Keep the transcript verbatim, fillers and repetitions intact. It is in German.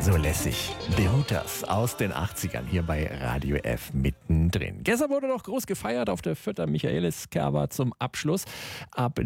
So lässig. The Hooters aus den achtzigern hier bei Radio F mittendrin. Gestern wurde noch groß gefeiert auf der Vierter Michaelis-Kerber zum Abschluss. Ab